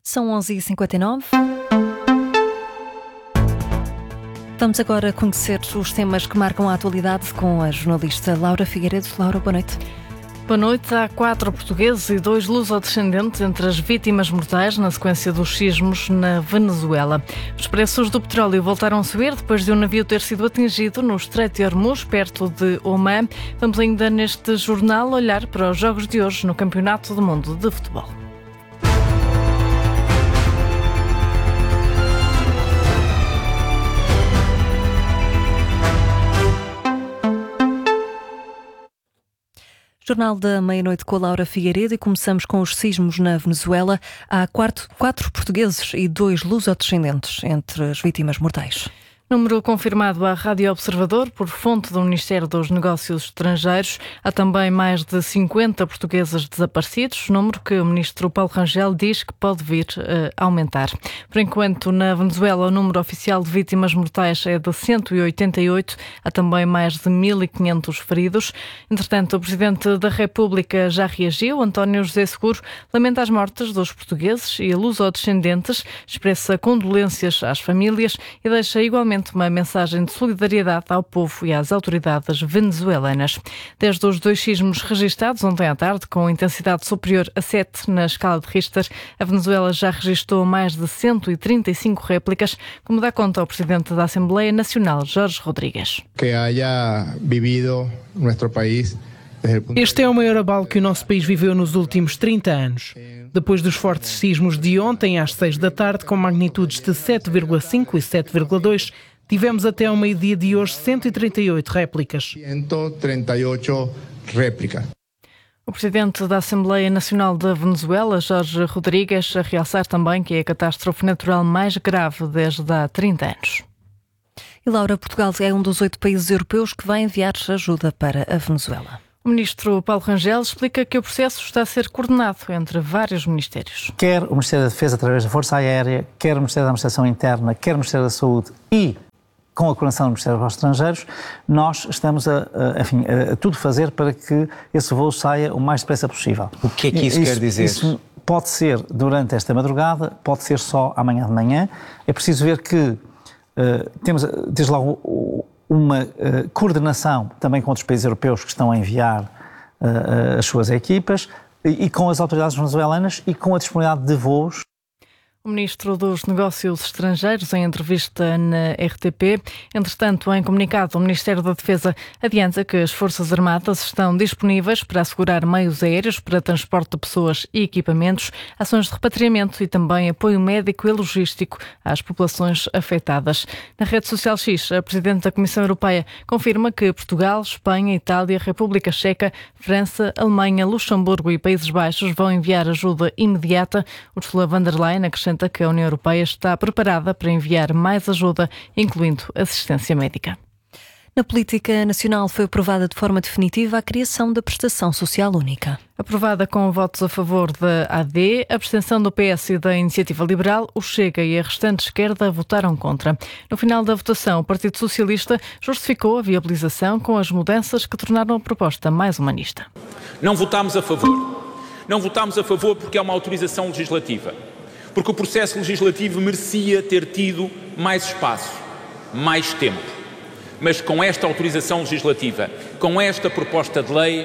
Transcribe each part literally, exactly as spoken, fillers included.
São onze e cinquenta e nove. Vamos agora conhecer os temas que marcam a atualidade com a jornalista Laura Figueiredo. Laura, boa noite. Boa noite. Há quatro portugueses e dois lusodescendentes entre as vítimas mortais na sequência dos sismos na Venezuela. Os preços do petróleo voltaram a subir depois de um navio ter sido atingido no Estreito de Hormuz, perto de Omã. Vamos ainda neste jornal olhar para os jogos de hoje no Campeonato do Mundo de Futebol. Jornal da meia-noite com a Laura Figueiredo e começamos com os sismos na Venezuela. Há quatro, quatro portugueses e dois lusodescendentes entre as vítimas mortais. Número confirmado à Rádio Observador por fonte do Ministério dos Negócios Estrangeiros. Há também mais de cinquenta portugueses desaparecidos, número que o ministro Paulo Rangel diz que pode vir a aumentar. Por enquanto, na Venezuela, o número oficial de vítimas mortais é de cento e oitenta e oito. Há também mais de mil e quinhentos feridos. Entretanto, o Presidente da República já reagiu. António José Seguro lamenta as mortes dos portugueses e lusodescendentes, expressa condolências às famílias e deixa igualmente uma mensagem de solidariedade ao povo e às autoridades venezuelanas. Desde os dois sismos registados ontem à tarde, com intensidade superior a sete na escala de Richter, a Venezuela já registrou mais de cento e trinta e cinco réplicas, como dá conta o Presidente da Assembleia Nacional, Jorge Rodrigues. Que haya vivido nuestro país. Este é o maior abalo que o nosso país viveu nos últimos trinta anos. Depois dos fortes sismos de ontem às seis da tarde, com magnitudes de sete vírgula cinco e sete vírgula dois, tivemos até ao meio-dia de hoje cento e trinta e oito réplicas. cento e trinta e oito réplicas. O Presidente da Assembleia Nacional da Venezuela, Jorge Rodríguez, a realçar também que é a catástrofe natural mais grave desde há trinta anos. E Laura, Portugal é um dos oito países europeus que vai enviar ajuda para a Venezuela. O ministro Paulo Rangel explica que o processo está a ser coordenado entre vários ministérios. Quer o Ministério da Defesa através da Força Aérea, quer o Ministério da Administração Interna, quer o Ministério da Saúde e com a coordenação do Ministério dos Estrangeiros, nós estamos a, a, enfim, a, a tudo fazer para que esse voo saia o mais depressa possível. O que é que isso, isso quer dizer? Isso pode ser durante esta madrugada, pode ser só amanhã de manhã. É preciso ver que uh, temos, desde logo, o, uma uh, coordenação também com outros países europeus que estão a enviar uh, as suas equipas e, e com as autoridades venezuelanas e com a disponibilidade de voos. O Ministro dos Negócios Estrangeiros, em entrevista na R T P. Entretanto, em comunicado, o Ministério da Defesa adianta que as Forças Armadas estão disponíveis para assegurar meios aéreos para transporte de pessoas e equipamentos, ações de repatriamento e também apoio médico e logístico às populações afetadas. Na rede social X, a Presidente da Comissão Europeia confirma que Portugal, Espanha, Itália, República Checa, França, Alemanha, Luxemburgo e Países Baixos vão enviar ajuda imediata. Ursula von der Leyen acrescenta que a União Europeia está preparada para enviar mais ajuda, incluindo assistência médica. Na política nacional foi aprovada de forma definitiva a criação da prestação social única. Aprovada com votos a favor da A D, a abstenção do P S e da Iniciativa Liberal, o Chega e a restante esquerda votaram contra. No final da votação, o Partido Socialista justificou a viabilização com as mudanças que tornaram a proposta mais humanista. Não votámos a favor. Não votámos a favor porque é uma autorização legislativa. Porque o processo legislativo merecia ter tido mais espaço, mais tempo. Mas com esta autorização legislativa, com esta proposta de lei,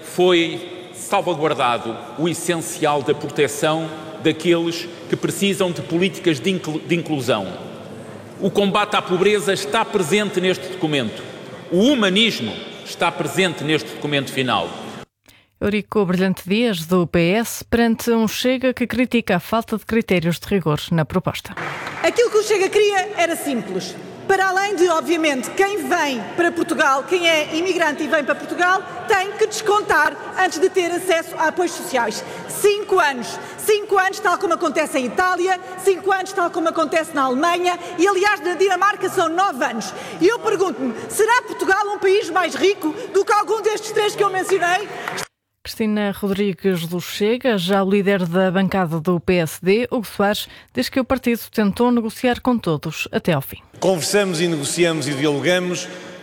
foi salvaguardado o essencial da proteção daqueles que precisam de políticas de inclusão. O combate à pobreza está presente neste documento. O humanismo está presente neste documento final. Eurico Brilhante Dias, do P S, perante um Chega que critica a falta de critérios de rigor na proposta. Aquilo que o Chega queria era simples. Para além de, obviamente, quem vem para Portugal, quem é imigrante e vem para Portugal, tem que descontar antes de ter acesso a apoios sociais. Cinco anos. Cinco anos, tal como acontece em Itália, cinco anos, tal como acontece na Alemanha e, aliás, na Dinamarca são nove anos. E eu pergunto-me, será Portugal um país mais rico do que algum destes três que eu mencionei? Cristina Rodrigues do Chega, já o líder da bancada do P S D, Hugo Soares, diz que o partido tentou negociar com todos até ao fim. Conversamos e negociamos e dialogamos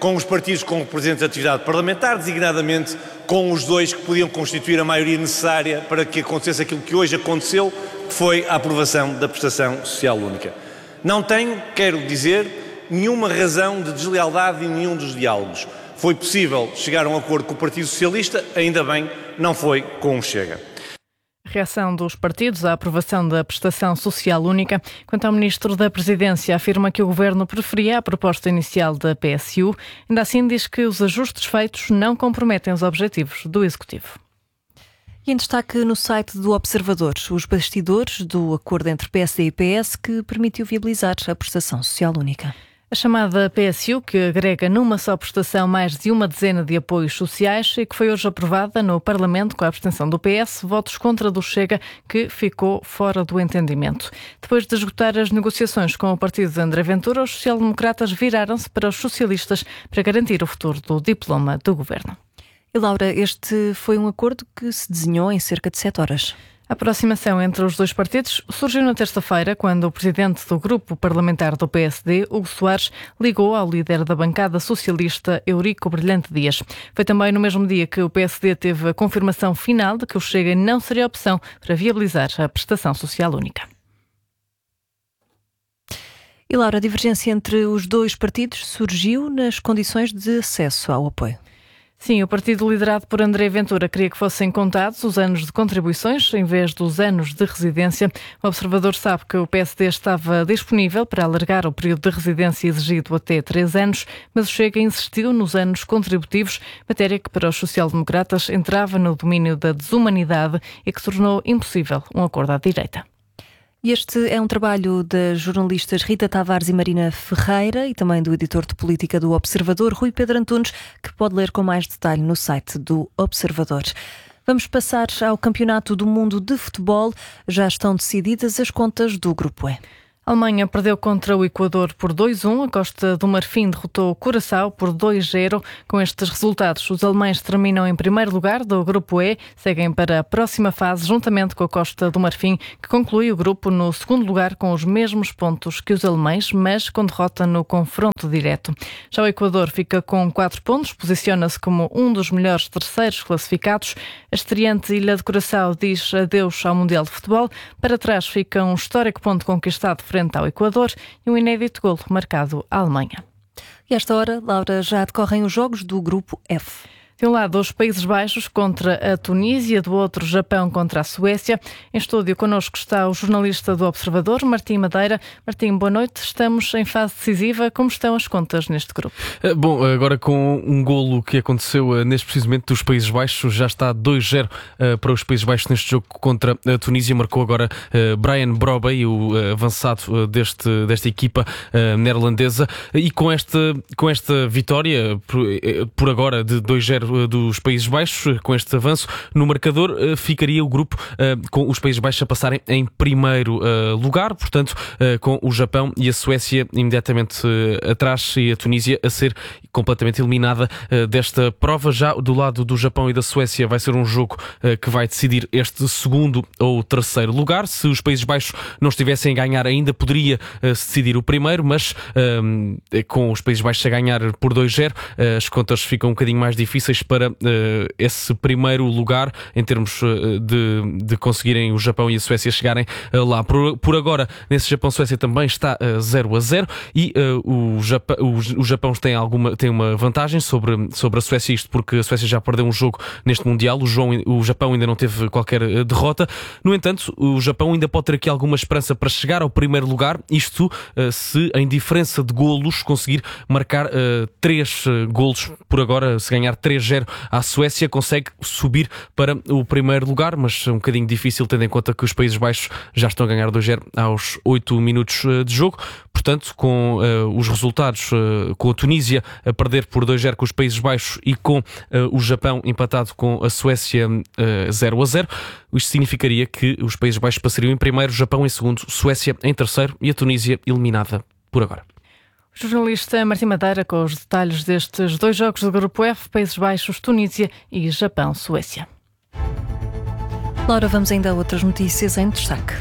com os partidos com representatividade parlamentar, designadamente com os dois que podiam constituir a maioria necessária para que acontecesse aquilo que hoje aconteceu, que foi a aprovação da prestação social única. Não tenho, quero dizer, nenhuma razão de deslealdade em nenhum dos diálogos. Foi possível chegar a um acordo com o Partido Socialista, ainda bem, não foi com o Chega. Reação dos partidos à aprovação da prestação social única. Quanto ao Ministro da Presidência, afirma que o Governo preferia a proposta inicial da P S U. Ainda assim, diz que os ajustes feitos não comprometem os objetivos do Executivo. E em destaque no site do Observador, os bastidores do acordo entre P S D e P S que permitiu viabilizar a prestação social única. A chamada P S U, que agrega numa só prestação mais de uma dezena de apoios sociais e que foi hoje aprovada no Parlamento com a abstenção do P S, votos contra do Chega, que ficou fora do entendimento. Depois de esgotar as negociações com o partido de André Ventura, os social-democratas viraram-se para os socialistas para garantir o futuro do diploma do governo. E Laura, este foi um acordo que se desenhou em cerca de sete horas. A aproximação entre os dois partidos surgiu na terça-feira, quando o presidente do grupo parlamentar do P S D, Hugo Soares, ligou ao líder da bancada socialista, Eurico Brilhante Dias. Foi também no mesmo dia que o P S D teve a confirmação final de que o Chega não seria opção para viabilizar a prestação social única. E Laura, a divergência entre os dois partidos surgiu nas condições de acesso ao apoio. Sim, o partido liderado por André Ventura queria que fossem contados os anos de contribuições em vez dos anos de residência. O Observador sabe que o P S D estava disponível para alargar o período de residência exigido até três anos, mas o Chega insistiu nos anos contributivos, matéria que para os social-democratas entrava no domínio da desumanidade e que tornou impossível um acordo à direita. Este é um trabalho das jornalistas Rita Tavares e Marina Ferreira e também do editor de política do Observador, Rui Pedro Antunes, que pode ler com mais detalhe no site do Observador. Vamos passar ao Campeonato do Mundo de Futebol. Já estão decididas as contas do Grupo E. A Alemanha perdeu contra o Equador por dois a um. A Costa do Marfim derrotou o Curaçao por dois a zero. Com estes resultados, os alemães terminam em primeiro lugar do Grupo E. Seguem para a próxima fase, juntamente com a Costa do Marfim, que conclui o grupo no segundo lugar com os mesmos pontos que os alemães, mas com derrota no confronto direto. Já o Equador fica com quatro pontos, posiciona-se como um dos melhores terceiros classificados. A estreante Ilha de Curaçao diz adeus ao Mundial de Futebol. Para trás fica um histórico ponto conquistado frente ao Equador e um inédito golo marcado à Alemanha. E a esta hora, Laura, já decorrem os jogos do Grupo F. De um lado, os Países Baixos contra a Tunísia, do outro, Japão contra a Suécia. Em estúdio connosco está o jornalista do Observador, Martim Madeira. Martim, boa noite. Estamos em fase decisiva. Como estão as contas neste grupo? Bom, agora com um golo que aconteceu neste precisamente dos Países Baixos, já está dois a zero para os Países Baixos neste jogo contra a Tunísia. Marcou agora Brian Brobey, o avançado deste, desta equipa neerlandesa. E com esta, com esta vitória, por, por agora, de dois a zero dos Países Baixos, com este avanço no marcador, ficaria o grupo com os Países Baixos a passarem em primeiro lugar, portanto, com o Japão e a Suécia imediatamente atrás e a Tunísia a ser completamente eliminada desta prova. Já do lado do Japão e da Suécia vai ser um jogo que vai decidir este segundo ou terceiro lugar. Se os Países Baixos não estivessem a ganhar ainda, poderia se decidir o primeiro, mas com os Países Baixos a ganhar por dois a zero, as contas ficam um bocadinho mais difíceis para uh, esse primeiro lugar em termos uh, de, de conseguirem o Japão e a Suécia chegarem uh, lá. Por, por agora, nesse Japão-Suécia também está uh, zero a zero e uh, o, Japão, o, o Japão tem, alguma, tem uma vantagem sobre, sobre a Suécia, isto porque a Suécia já perdeu um jogo neste Mundial, o, João, o Japão ainda não teve qualquer uh, derrota. No entanto, o Japão ainda pode ter aqui alguma esperança para chegar ao primeiro lugar, isto uh, se em diferença de golos conseguir marcar uh, três uh, golos por agora, se ganhar três a zero à Suécia, consegue subir para o primeiro lugar, mas um bocadinho difícil tendo em conta que os Países Baixos já estão a ganhar dois a zero aos oito minutos de jogo. Portanto, com uh, os resultados, uh, com a Tunísia a perder por dois a zero com os Países Baixos e com uh, o Japão empatado com a Suécia uh, zero a zero, isto significaria que os Países Baixos passariam em primeiro, o Japão em segundo, Suécia em terceiro e a Tunísia eliminada por agora. O jornalista Martim Madeira com os detalhes destes dois jogos do Grupo F, Países Baixos, Tunísia e Japão, Suécia. Laura, vamos ainda a outras notícias em destaque.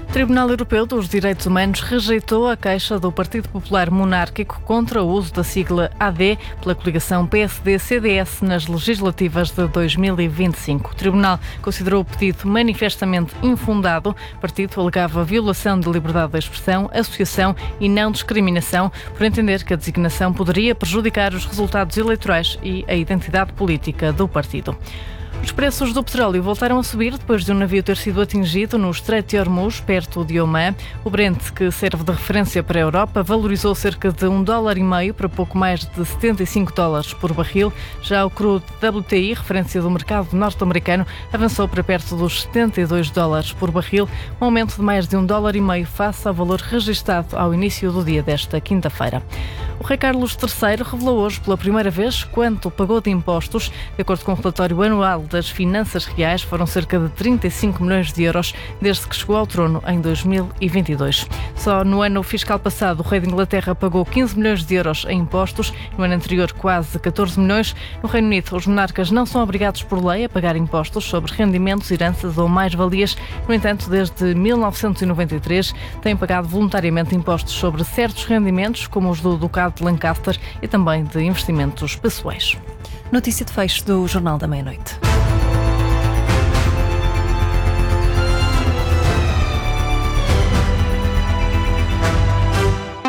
O Tribunal Europeu dos Direitos Humanos rejeitou a queixa do Partido Popular Monárquico contra o uso da sigla A D pela coligação P S D C D S nas legislativas de dois mil e vinte e cinco. O Tribunal considerou o pedido manifestamente infundado. O partido alegava violação de liberdade de expressão, associação e não discriminação, por entender que a designação poderia prejudicar os resultados eleitorais e a identidade política do partido. Os preços do petróleo voltaram a subir depois de um navio ter sido atingido no Estreito de Hormuz, perto de Omã. O Brent, que serve de referência para a Europa, valorizou cerca de um dólar e meio para pouco mais de setenta e cinco dólares por barril. Já o crudo W T I, referência do mercado norte-americano, avançou para perto dos setenta e dois dólares por barril, um aumento de mais de um dólar e meio face ao valor registado ao início do dia desta quinta-feira. O rei Carlos terceiro revelou hoje pela primeira vez quanto pagou de impostos. De acordo com o relatório anual das Finanças Reais, foram cerca de trinta e cinco milhões de euros desde que chegou ao trono em dois mil e vinte e dois. Só no ano fiscal passado, o rei de Inglaterra pagou quinze milhões de euros em impostos, no ano anterior quase catorze milhões. No Reino Unido, os monarcas não são obrigados por lei a pagar impostos sobre rendimentos, heranças ou mais-valias. No entanto, desde mil novecentos e noventa e três, têm pagado voluntariamente impostos sobre certos rendimentos, como os do Ducado de Lancaster e também de investimentos pessoais. Notícia de fecho do Jornal da Meia-Noite.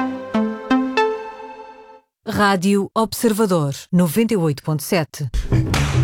Rádio Observador, noventa e oito ponto sete.